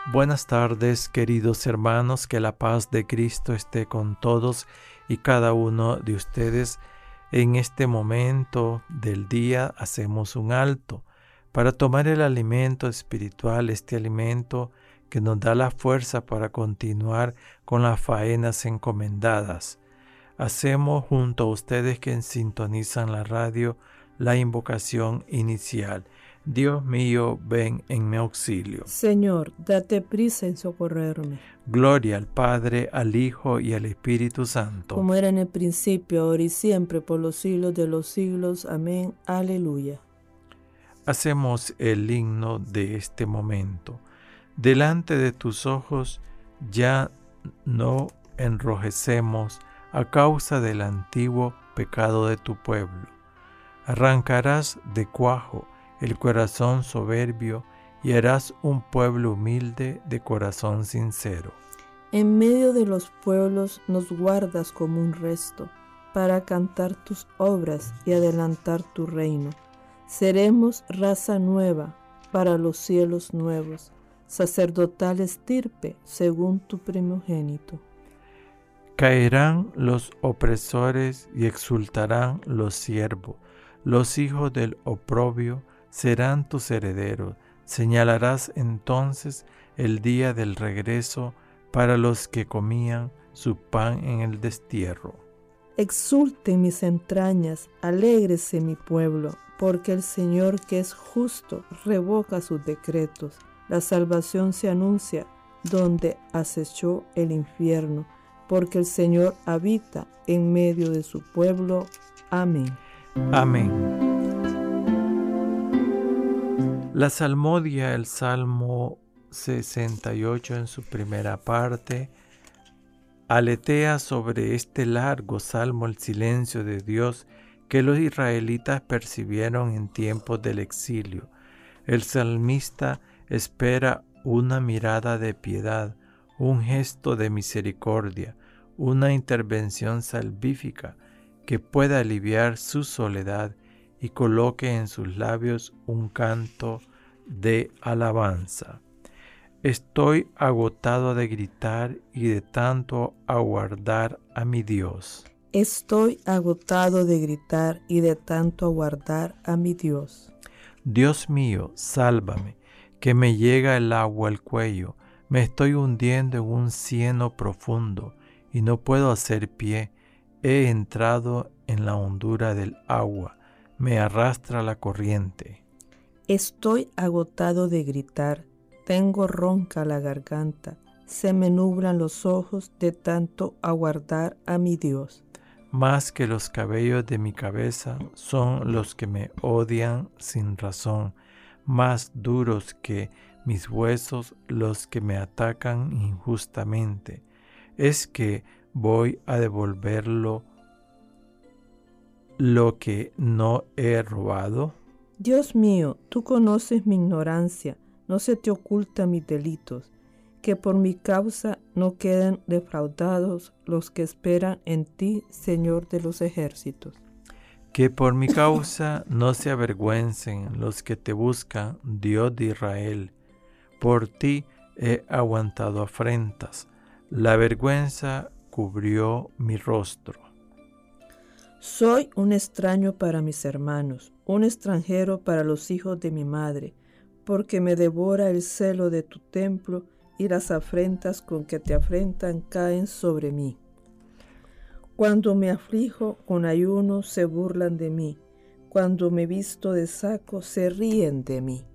Buenas tardes, queridos hermanos, que la paz de Cristo esté con todos y cada uno de ustedes. En este momento del día hacemos un alto para tomar el alimento espiritual, este alimento que nos da la fuerza para continuar con las faenas encomendadas. Hacemos junto a ustedes que sintonizan la radio la invocación inicial. Dios mío, ven en mi auxilio. Señor, date prisa en socorrerme. Gloria al Padre, al Hijo y al Espíritu Santo. Como era en el principio, ahora y siempre, por los siglos de los siglos. Amén. Aleluya. Hacemos el himno de este momento. Delante de tus ojos ya no enrojecemos a causa del antiguo pecado de tu pueblo. Arrancarás de cuajo el corazón soberbio y harás un pueblo humilde de corazón sincero. En medio de los pueblos nos guardas como un resto, para cantar tus obras y adelantar tu reino. Seremos raza nueva para los cielos nuevos, sacerdotal estirpe según tu primogénito. Caerán los opresores y exultarán los siervos. Los hijos del oprobio serán tus herederos. Señalarás entonces el día del regreso para los que comían su pan en el destierro. Exulten mis entrañas, alégrese mi pueblo, porque el Señor que es justo revoca sus decretos. La salvación se anuncia donde acechó el infierno, porque el Señor habita en medio de su pueblo. Amén. Amén. La salmodia, el Salmo 68 en su primera parte, aletea sobre este largo salmo el silencio de Dios que los israelitas percibieron en tiempos del exilio. El salmista espera una mirada de piedad, un gesto de misericordia, una intervención salvífica que pueda aliviar su soledad y coloque en sus labios un canto de alabanza. Estoy agotado de gritar y de tanto aguardar a mi Dios. Estoy agotado de gritar y de tanto aguardar a mi Dios. Dios mío, sálvame, que me llega el agua al cuello. Me estoy hundiendo en un cieno profundo y no puedo hacer pie. He entrado en la hondura del agua. Me arrastra la corriente. Estoy agotado de gritar, tengo ronca la garganta, se me nublan los ojos de tanto aguardar a mi Dios. Más que los cabellos de mi cabeza son los que me odian sin razón, más duros que mis huesos los que me atacan injustamente. ¿Es que voy a devolverlo lo que no he robado? Dios mío, tú conoces mi ignorancia, no se te ocultan mis delitos, que por mi causa no queden defraudados los que esperan en ti, Señor de los ejércitos. Que por mi causa no se avergüencen los que te buscan, Dios de Israel. Por ti he aguantado afrentas, la vergüenza cubrió mi rostro. Soy un extraño para mis hermanos, un extranjero para los hijos de mi madre, porque me devora el celo de tu templo y las afrentas con que te afrentan caen sobre mí. Cuando me aflijo con ayuno se burlan de mí, cuando me visto de saco se ríen de mí.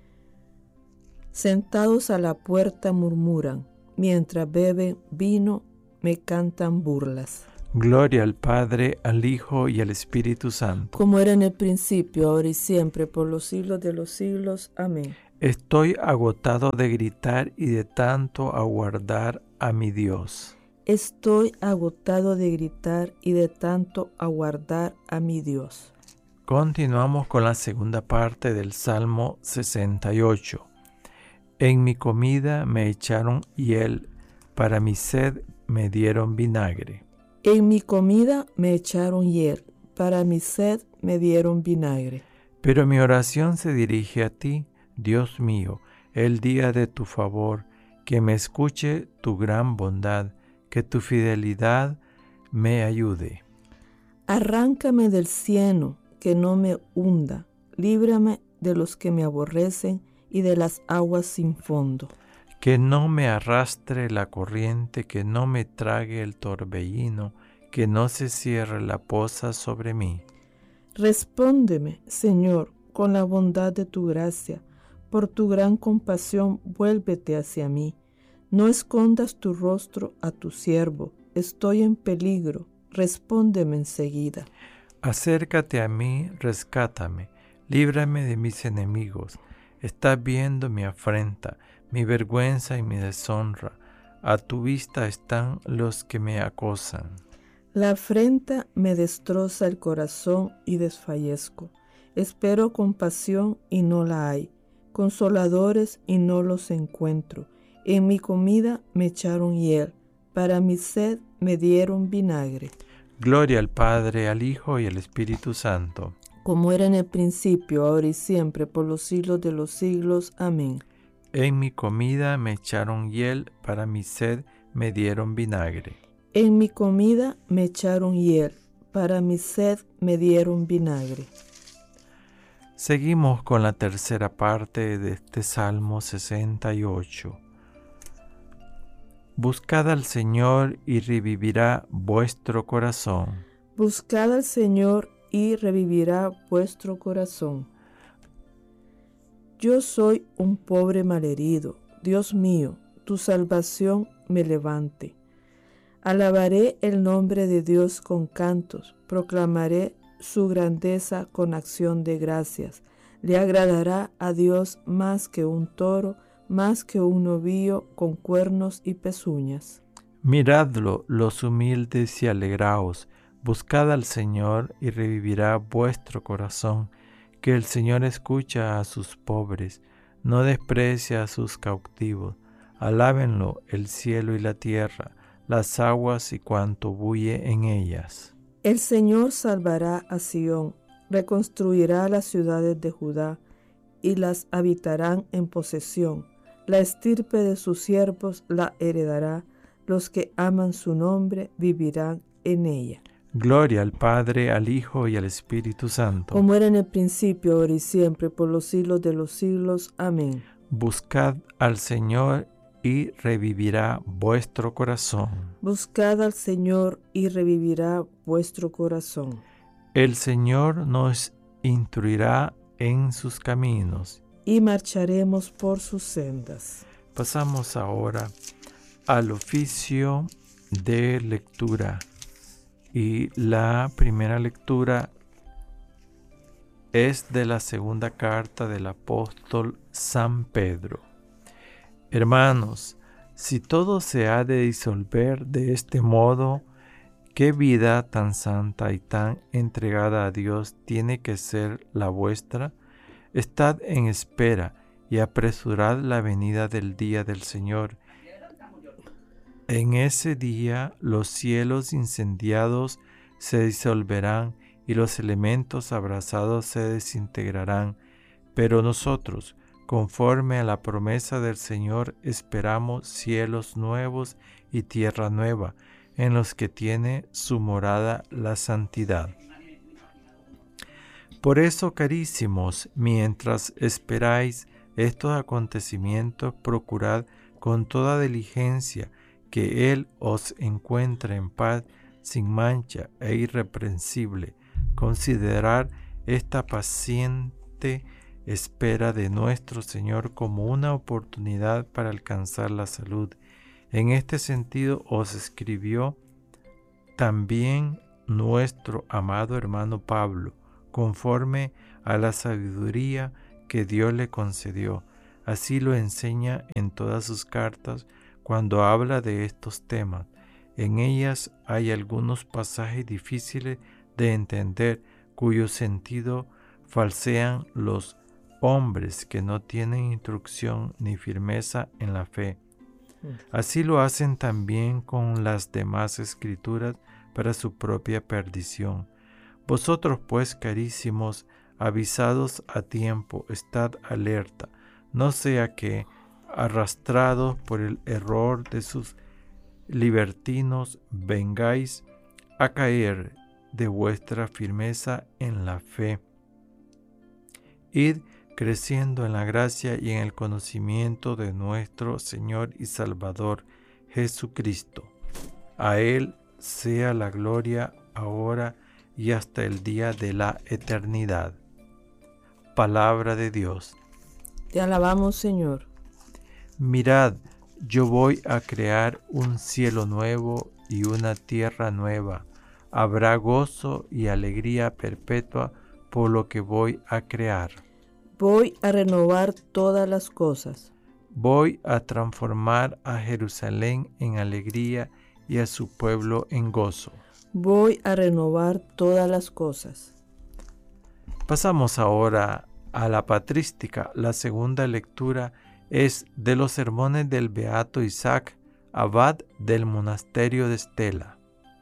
Sentados a la puerta murmuran, mientras beben vino me cantan burlas. Gloria al Padre, al Hijo y al Espíritu Santo. Como era en el principio, ahora y siempre, por los siglos de los siglos. Amén. Estoy agotado de gritar y de tanto aguardar a mi Dios. Estoy agotado de gritar y de tanto aguardar a mi Dios. Continuamos con la segunda parte del Salmo 68. En mi comida me echaron hiel, para mi sed me dieron vinagre. En mi comida me echaron hiel, para mi sed me dieron vinagre. Pero mi oración se dirige a ti, Dios mío, el día de tu favor, que me escuche tu gran bondad, que tu fidelidad me ayude. Arráncame del cieno, que no me hunda, líbrame de los que me aborrecen y de las aguas sin fondo. Que no me arrastre la corriente, que no me trague el torbellino, que no se cierre la poza sobre mí. Respóndeme, Señor, con la bondad de tu gracia. Por tu gran compasión, vuélvete hacia mí. No escondas tu rostro a tu siervo. Estoy en peligro. Respóndeme enseguida. Acércate a mí, rescátame, líbrame de mis enemigos. Estás viendo mi afrenta, mi vergüenza y mi deshonra. A tu vista están los que me acosan. La afrenta me destroza el corazón y desfallezco. Espero compasión y no la hay, consoladores y no los encuentro. En mi comida me echaron hiel, para mi sed me dieron vinagre. Gloria al Padre, al Hijo y al Espíritu Santo. Como era en el principio, ahora y siempre, por los siglos de los siglos. Amén. En mi comida me echaron hiel, para mi sed me dieron vinagre. En mi comida me echaron hiel, para mi sed me dieron vinagre. Seguimos con la tercera parte de este Salmo 68. Buscad al Señor y revivirá vuestro corazón. Buscad al Señor y revivirá vuestro corazón. Yo soy un pobre malherido. Dios mío, tu salvación me levante. Alabaré el nombre de Dios con cantos, proclamaré su grandeza con acción de gracias. Le agradará a Dios más que un toro, más que un novillo con cuernos y pezuñas. Miradlo, los humildes, y alegraos. Buscad al Señor y revivirá vuestro corazón. Que el Señor escucha a sus pobres, no desprecia a sus cautivos. Alábenlo el cielo y la tierra, las aguas y cuanto bulle en ellas. El Señor salvará a Sión, reconstruirá las ciudades de Judá, y las habitarán en posesión. La estirpe de sus siervos la heredará, los que aman su nombre vivirán en ella. Gloria al Padre, al Hijo y al Espíritu Santo. Como era en el principio, ahora y siempre, por los siglos de los siglos. Amén. Buscad al Señor y revivirá vuestro corazón. Buscad al Señor y revivirá vuestro corazón. El Señor nos instruirá en sus caminos. Y marcharemos por sus sendas. Pasamos ahora al oficio de lectura. Y la primera lectura es de la segunda carta del apóstol San Pedro. Hermanos, si todo se ha de disolver de este modo, ¿qué vida tan santa y tan entregada a Dios tiene que ser la vuestra? Estad en espera y apresurad la venida del día del Señor. En ese día los cielos incendiados se disolverán y los elementos abrasados se desintegrarán, pero nosotros, conforme a la promesa del Señor, esperamos cielos nuevos y tierra nueva, en los que tiene su morada la santidad. Por eso, carísimos, mientras esperáis estos acontecimientos, procurad con toda diligencia que Él os encuentre en paz, sin mancha e irreprensible. Considerar esta paciente espera de nuestro Señor como una oportunidad para alcanzar la salud. En este sentido os escribió también nuestro amado hermano Pablo, conforme a la sabiduría que Dios le concedió. Así lo enseña en todas sus cartas cuando habla de estos temas. En ellas hay algunos pasajes difíciles de entender, cuyo sentido falsean los hombres que no tienen instrucción ni firmeza en la fe. Así lo hacen también con las demás escrituras para su propia perdición. Vosotros pues, carísimos, avisados a tiempo, estad alerta, no sea que, arrastrados por el error de sus libertinos, vengáis a caer de vuestra firmeza en la fe. Id creciendo en la gracia y en el conocimiento de nuestro Señor y Salvador Jesucristo. A Él sea la gloria ahora y hasta el día de la eternidad. Palabra de Dios. Te alabamos, Señor. Mirad, yo voy a crear un cielo nuevo y una tierra nueva. Habrá gozo y alegría perpetua por lo que voy a crear. Voy a renovar todas las cosas. Voy a transformar a Jerusalén en alegría y a su pueblo en gozo. Voy a renovar todas las cosas. Pasamos ahora a la patrística. La segunda lectura es de los sermones del beato Isaac, abad del monasterio de Estela.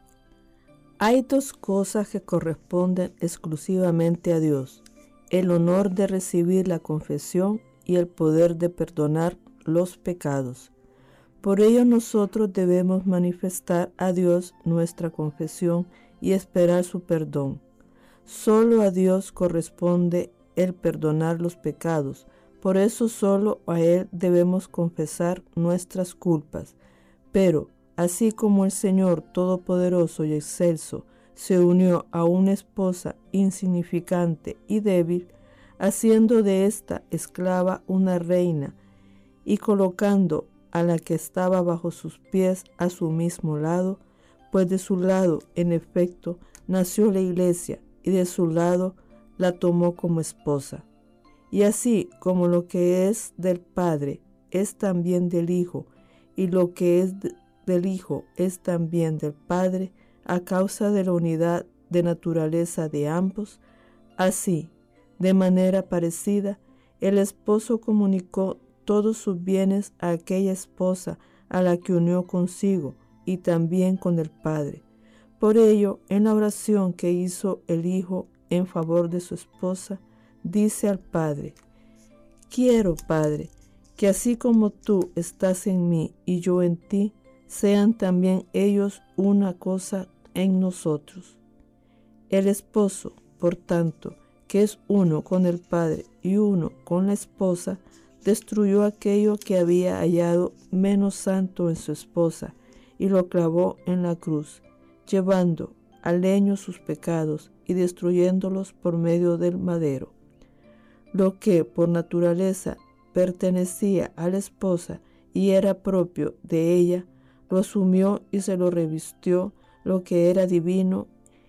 Hay dos cosas que corresponden exclusivamente a Dios: el honor de recibir la confesión y el poder de perdonar los pecados. Por ello nosotros debemos manifestar a Dios nuestra confesión y esperar su perdón. Solo a Dios corresponde el perdonar los pecados, por eso solo a Él debemos confesar nuestras culpas. Pero, así como el Señor Todopoderoso y Excelso se unió a una esposa insignificante y débil, haciendo de esta esclava una reina y colocando a la que estaba bajo sus pies a su mismo lado, pues de su lado, en efecto, nació la Iglesia y de su lado la tomó como esposa. Y así como lo que es del Padre es también del Hijo, y lo que es del Hijo es también del Padre, a causa de la unidad de naturaleza de ambos, así, de manera parecida, el esposo comunicó todos sus bienes a aquella esposa a la que unió consigo y también con el Padre. Por ello, en la oración que hizo el Hijo en favor de su esposa, dice al Padre: Quiero, Padre, que así como tú estás en mí y yo en ti, sean también ellos una cosa en nosotros. El esposo, por tanto, que es uno con el Padre y uno con la esposa, destruyó aquello que había hallado menos santo en su esposa y lo clavó en la cruz, llevando al leño sus pecados y destruyéndolos por medio del madero. Lo que por naturaleza pertenecía a la esposa y era propio de ella, lo asumió y se lo revistió. Lo que era divino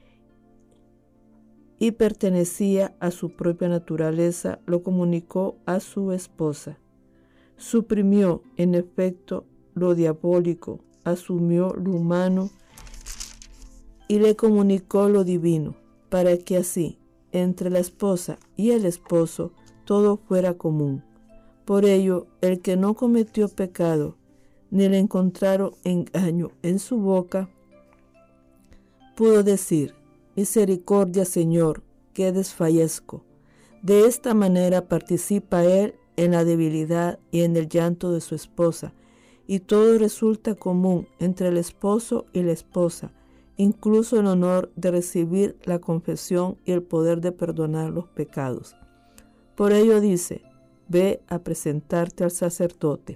y pertenecía a su propia naturaleza, lo comunicó a su esposa. Suprimió, en efecto, lo diabólico, asumió lo humano y le comunicó lo divino, para que así, entre la esposa y el esposo, todo fuera común. Por ello, el que no cometió pecado, ni le encontraron engaño en su boca, pudo decir: Misericordia, Señor, que desfallezco. De esta manera participa él en la debilidad y en el llanto de su esposa, y todo resulta común entre el esposo y la esposa, incluso el honor de recibir la confesión y el poder de perdonar los pecados. Por ello dice: ve a presentarte al sacerdote.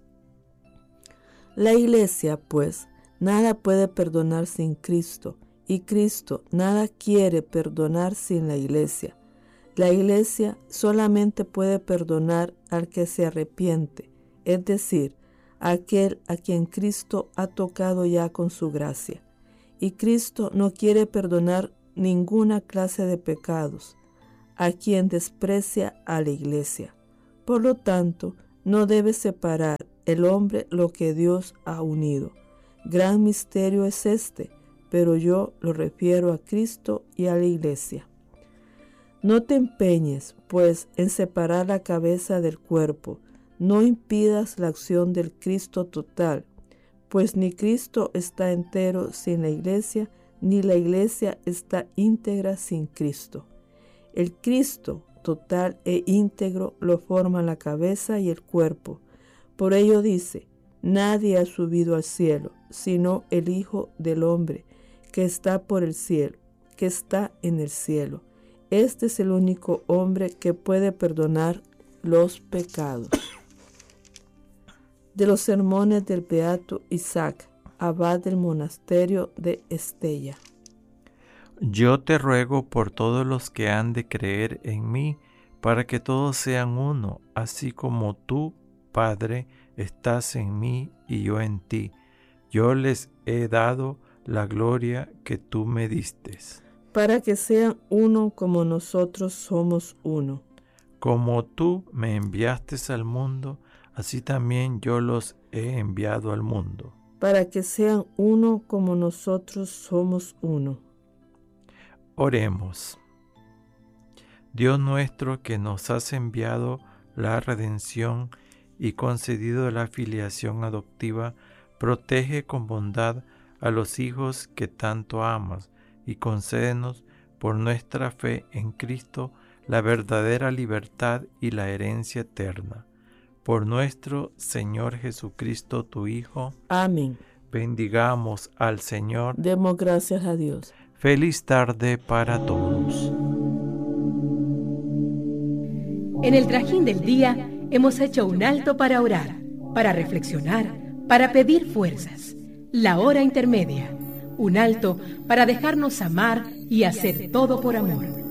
La Iglesia, pues, nada puede perdonar sin Cristo, y Cristo nada quiere perdonar sin la Iglesia. La Iglesia solamente puede perdonar al que se arrepiente, es decir, aquel a quien Cristo ha tocado ya con su gracia. Y Cristo no quiere perdonar ninguna clase de pecados a quien desprecia a la Iglesia. Por lo tanto, no debe separar el hombre lo que Dios ha unido. Gran misterio es este, pero yo lo refiero a Cristo y a la Iglesia. No te empeñes, pues, en separar la cabeza del cuerpo. No impidas la acción del Cristo total, pues ni Cristo está entero sin la Iglesia, ni la Iglesia está íntegra sin Cristo. El Cristo total e íntegro lo forman la cabeza y el cuerpo, Por ello dice, nadie ha subido al cielo, sino el Hijo del Hombre, que está por el cielo, que está en el cielo. Este es el único hombre que puede perdonar los pecados. De los sermones del beato Isaac, abad del monasterio de Estella. Yo te ruego por todos los que han de creer en mí, para que todos sean uno, así como tú, Padre, estás en mí y yo en ti. Yo les he dado la gloria que tú me distes. Para que sean uno como nosotros somos uno. Como tú me enviaste al mundo, así también yo los he enviado al mundo. Para que sean uno como nosotros somos uno. Oremos. Dios nuestro, que nos has enviado la redención y concedido la filiación adoptiva, protege con bondad a los hijos que tanto amas y concédenos por nuestra fe en Cristo la verdadera libertad y la herencia eterna. Por nuestro Señor Jesucristo, tu Hijo. Amén. Bendigamos al Señor. Demos gracias a Dios. Feliz tarde para todos. En el trajín del día hemos hecho un alto para orar, para reflexionar, para pedir fuerzas. La hora intermedia, un alto para dejarnos amar y hacer todo por amor.